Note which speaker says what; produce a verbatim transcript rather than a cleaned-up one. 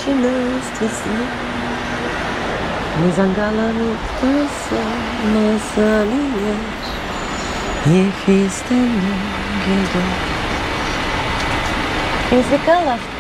Speaker 1: she knows to sleep. Mizangala passa nossa linha. If he's standing, get up. Musical of